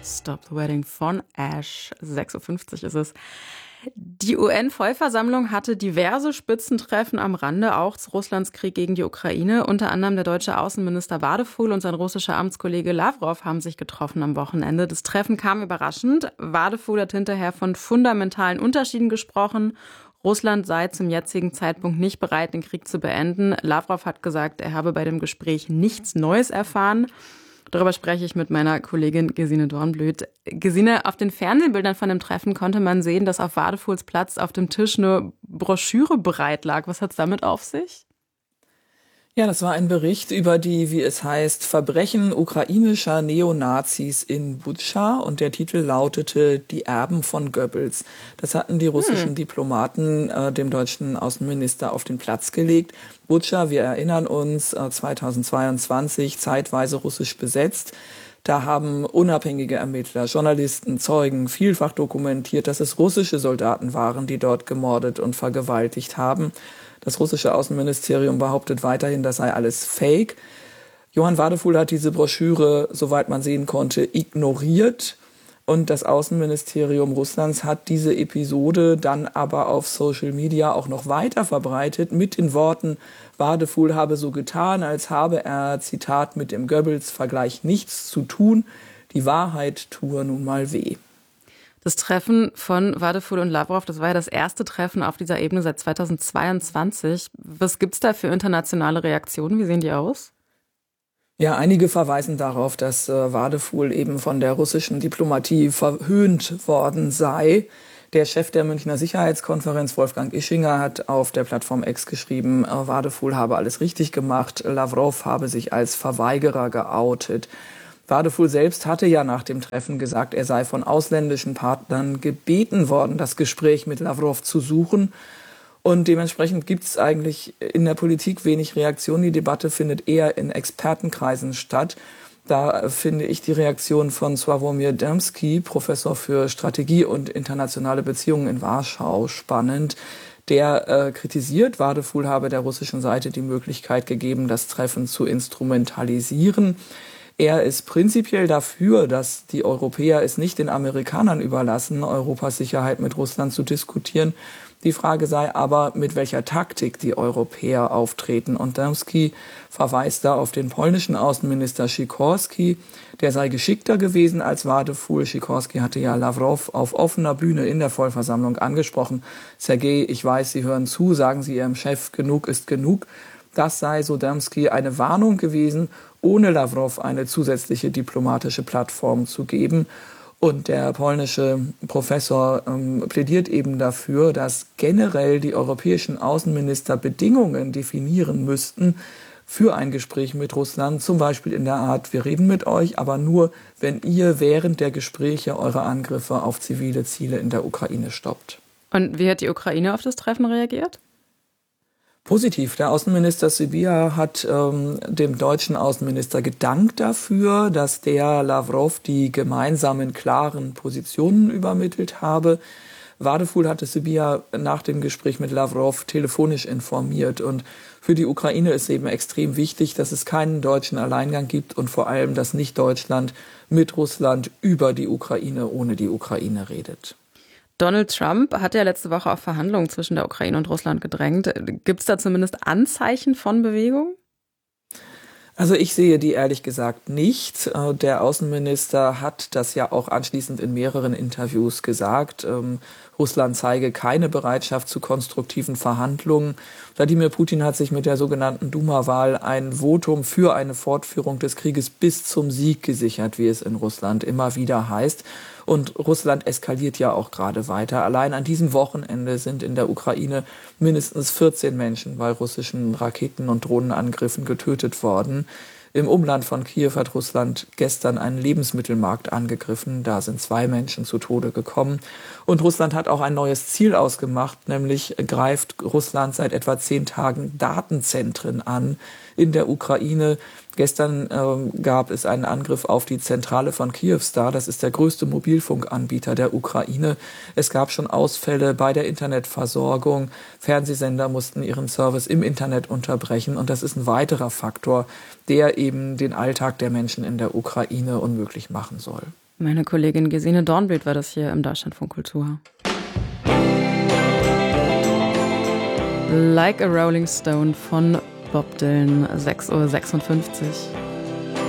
Stop the Wedding von Ash. 6:50 Uhr ist es. Die UN-Vollversammlung hatte diverse Spitzentreffen am Rande, auch zu Russlands Krieg gegen die Ukraine. Unter anderem der deutsche Außenminister Wadefuhl und sein russischer Amtskollege Lavrov haben sich getroffen am Wochenende. Das Treffen kam überraschend. Wadefuhl hat hinterher von fundamentalen Unterschieden gesprochen. Russland sei zum jetzigen Zeitpunkt nicht bereit, den Krieg zu beenden. Lavrov hat gesagt, er habe bei dem Gespräch nichts Neues erfahren. Darüber spreche ich mit meiner Kollegin Gesine Dornblüt. Gesine, auf den Fernsehbildern von dem Treffen konnte man sehen, dass auf Wadefuhls Platz auf dem Tisch eine Broschüre bereit lag. Was hat es damit auf sich? Ja, das war ein Bericht über die, wie es heißt, Verbrechen ukrainischer Neonazis in Butscha, und der Titel lautete Die Erben von Goebbels. Das hatten die russischen Diplomaten dem deutschen Außenminister auf den Platz gelegt. Butscha, wir erinnern uns, 2022 zeitweise russisch besetzt. Da haben unabhängige Ermittler, Journalisten, Zeugen vielfach dokumentiert, dass es russische Soldaten waren, die dort gemordet und vergewaltigt haben. Das russische Außenministerium behauptet weiterhin, das sei alles Fake. Johann Wadefuhl hat diese Broschüre, soweit man sehen konnte, ignoriert. Und das Außenministerium Russlands hat diese Episode dann aber auf Social Media auch noch weiter verbreitet mit den Worten, Wadefuhl habe so getan, als habe er, Zitat, mit dem Goebbels-Vergleich nichts zu tun. Die Wahrheit tue nun mal weh. Das Treffen von Wadefuhl und Lavrov, das war ja das erste Treffen auf dieser Ebene seit 2022. Was gibt's da für internationale Reaktionen? Wie sehen die aus? Ja, einige verweisen darauf, dass Wadefuhl eben von der russischen Diplomatie verhöhnt worden sei. Der Chef der Münchner Sicherheitskonferenz, Wolfgang Ischinger, hat auf der Plattform X geschrieben, Wadefuhl habe alles richtig gemacht, Lavrov habe sich als Verweigerer geoutet. Wadefuhl selbst hatte ja nach dem Treffen gesagt, er sei von ausländischen Partnern gebeten worden, das Gespräch mit Lavrov zu suchen. Und dementsprechend gibt es eigentlich in der Politik wenig Reaktion. Die Debatte findet eher in Expertenkreisen statt. Da finde ich die Reaktion von Sławomir Dębski, Professor für Strategie und internationale Beziehungen in Warschau, spannend. Der kritisiert, Wadefuhl habe der russischen Seite die Möglichkeit gegeben, das Treffen zu instrumentalisieren. Er ist prinzipiell dafür, dass die Europäer es nicht den Amerikanern überlassen, Europas Sicherheit mit Russland zu diskutieren. Die Frage sei aber, mit welcher Taktik die Europäer auftreten. Und Dębski verweist da auf den polnischen Außenminister Sikorski. Der sei geschickter gewesen als Wadefuhl. Sikorski hatte ja Lavrov auf offener Bühne in der Vollversammlung angesprochen. Sergej, ich weiß, Sie hören zu, sagen Sie Ihrem Chef, genug ist genug. Das sei, so Dębski, eine Warnung gewesen, ohne Lavrov eine zusätzliche diplomatische Plattform zu geben. Und der polnische Professor plädiert eben dafür, dass generell die europäischen Außenminister Bedingungen definieren müssten für ein Gespräch mit Russland, zum Beispiel in der Art, wir reden mit euch, aber nur, wenn ihr während der Gespräche eure Angriffe auf zivile Ziele in der Ukraine stoppt. Und wie hat die Ukraine auf das Treffen reagiert? Positiv. Der Außenminister Sybiha hat dem deutschen Außenminister gedankt dafür, dass der Lavrov die gemeinsamen klaren Positionen übermittelt habe. Wadefuhl hatte Sybiha nach dem Gespräch mit Lavrov telefonisch informiert. Und für die Ukraine ist eben extrem wichtig, dass es keinen deutschen Alleingang gibt und vor allem, dass nicht Deutschland mit Russland über die Ukraine ohne die Ukraine redet. Donald Trump hat ja letzte Woche auf Verhandlungen zwischen der Ukraine und Russland gedrängt. Gibt es da zumindest Anzeichen von Bewegung? Also ich sehe die ehrlich gesagt nicht. Der Außenminister hat das ja auch anschließend in mehreren Interviews gesagt. Russland zeige keine Bereitschaft zu konstruktiven Verhandlungen. Wladimir Putin hat sich mit der sogenannten Duma-Wahl ein Votum für eine Fortführung des Krieges bis zum Sieg gesichert, wie es in Russland immer wieder heißt. Und Russland eskaliert ja auch gerade weiter. Allein an diesem Wochenende sind in der Ukraine mindestens 14 Menschen bei russischen Raketen- und Drohnenangriffen getötet worden. Im Umland von Kiew hat Russland gestern einen Lebensmittelmarkt angegriffen. Da sind 2 Menschen zu Tode gekommen. Und Russland hat auch ein neues Ziel ausgemacht, nämlich greift Russland seit etwa 10 Tagen Datenzentren an in der Ukraine. Gestern gab es einen Angriff auf die Zentrale von Kyivstar. Das ist der größte Mobilfunkanbieter der Ukraine. Es gab schon Ausfälle bei der Internetversorgung. Fernsehsender mussten ihren Service im Internet unterbrechen. Und das ist ein weiterer Faktor, der eben den Alltag der Menschen in der Ukraine unmöglich machen soll. Meine Kollegin Gesine Dornbild war das hier im Deutschlandfunk Kultur. Like a Rolling Stone von Bob Dylan, 6:56 Uhr.